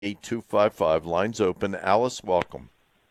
8255. Lines open. Alice, welcome.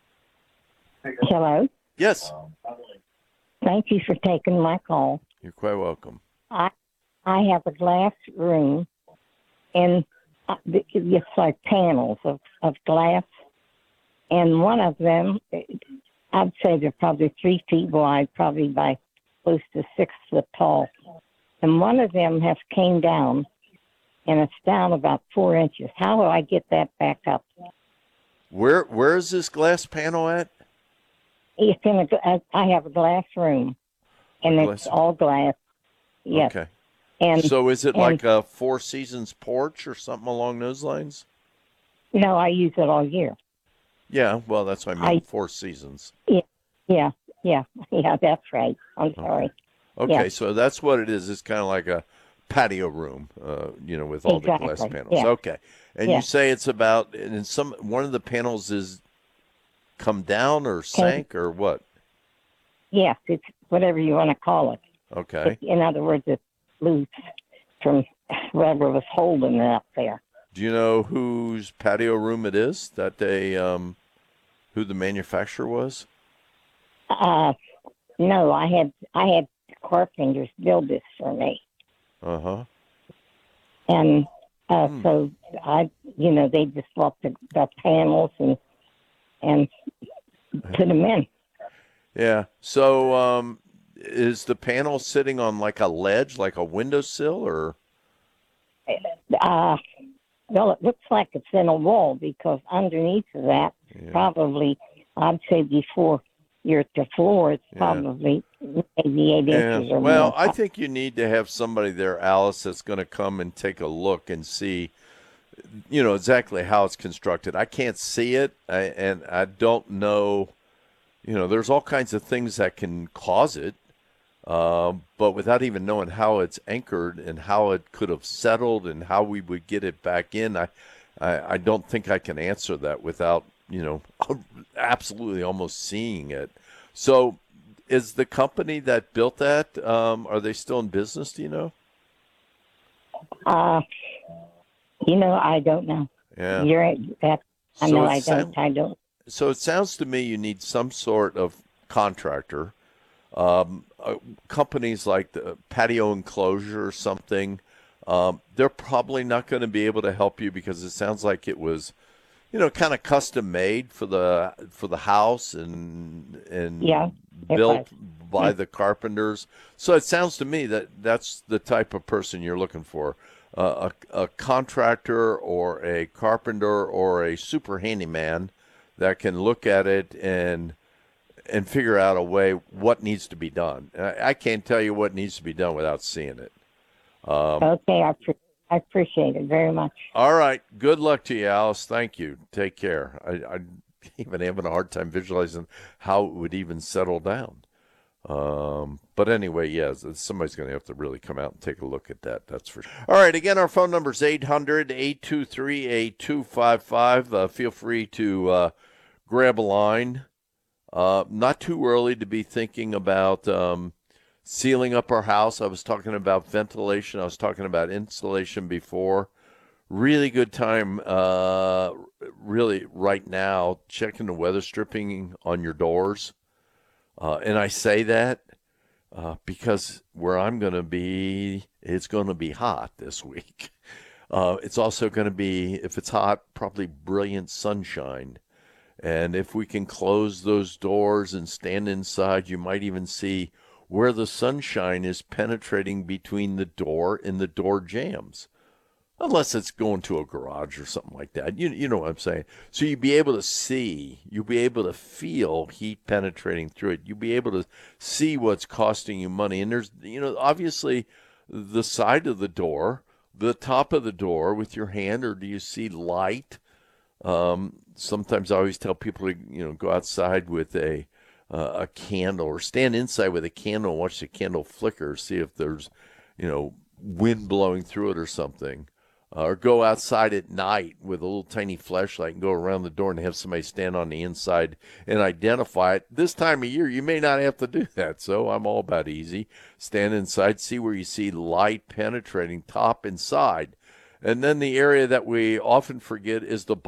Hello. Yes, Thank you for taking my call. you're quite welcome. I I have a glass room, and it's like panels of glass, and one of them, I'd say they're probably 3 feet wide, probably by close to 6 foot tall, and one of them has came down, and it's down about 4 inches. How do I get that back up? Where is this glass panel at? It's in I have a glass room, and it's Glass. all glass. Yes, Okay. and So is it and like a Four Seasons porch or something along those lines? no, I use it all year. Yeah, well, that's what I mean. I Four Seasons. Yeah, yeah, yeah, yeah. That's right. I'm Okay. sorry. Okay, Yes, so that's what it is. It's kind of like a patio room, with all the glass exactly. panels. Yeah, Okay. And you yeah. say it's about, and one of the panels is come down or Came, sank or what? yes, it's whatever you want to call it. Okay. In other words, it's loose from whoever was holding it up there. Do you know whose patio room it is that who the manufacturer was? Uh, no, I had carpenters build this for me, Uh-huh. and Hmm. so they just bought the panels and put them in. Yeah. So, is the panel sitting on like a ledge, like a windowsill, or? Uh, Well, it looks like it's in a wall because underneath of that, Yeah. probably, I'd say before you're at the floor, it's Yeah. probably maybe 8 Yeah. inches or Well, more. I think you need to have somebody there, Alice, that's going to come and take a look and see, exactly how it's constructed. I can't see it, and I don't know. There's all kinds of things that can cause it. But without even knowing how it's anchored and how it could have settled and how we would get it back in, I don't think I can answer that without, absolutely almost seeing it. So, is the company that built that, are they still in business? Do you know? Uh, I don't know. Yeah. You're right. That I So know. it I don't. sounds I don't. so it sounds to me you need some sort of contractor. Companies like the Patio Enclosure or something, they're probably not going to be able to help you because it sounds like it was, kind of custom made for the house Yeah, and it was. built by the carpenters. So it sounds to me that that's the type of person you're looking for. A contractor or a carpenter or a super handyman that can look at it and figure out a way what needs to be done. I can't tell you what needs to be done without seeing it. Okay, I appreciate it very much. All right. Good luck to you, Alice. Thank you. Take care. I'm even having a hard time visualizing how it would even settle down. But anyway, yes, somebody's going to have to really come out and take a look at that. That's for sure. All right. Again, our phone number is 800-823-8255. Feel free to grab a line. Not too early to be thinking about sealing up our house. I was talking about ventilation. I was talking about insulation before. Really good time, really right now, checking the weather stripping on your doors. And I say that because where I'm going to be, it's going to be hot this week. It's also going to be, if it's hot, probably brilliant sunshine. And if we can close those doors and stand inside, you might even see where the sunshine is penetrating between the door and the door jambs. Unless it's going to a garage or something like that. You know what I'm saying? So you'll be able to see, you'll be able to feel heat penetrating through it. You'll be able to see what's costing you money. And there's, obviously the side of the door, the top of the door with your hand, or do you see light? Sometimes I always tell people to go outside with a candle or stand inside with a candle and watch the candle flicker, see if there's wind blowing through it or something. Or go outside at night with a little tiny flashlight and go around the door and have somebody stand on the inside and identify it. This time of year, you may not have to do that, so I'm all about easy. Stand inside, see where you see light penetrating top and side. And then the area that we often forget is the